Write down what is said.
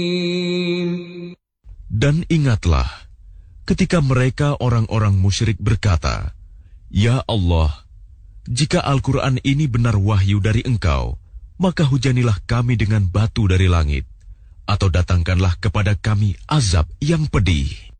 Dan ingatlah, ketika mereka orang-orang musyrik berkata, "Ya Allah, jika Al-Quran ini benar wahyu dari Engkau, maka hujanilah kami dengan batu dari langit, atau datangkanlah kepada kami azab yang pedih."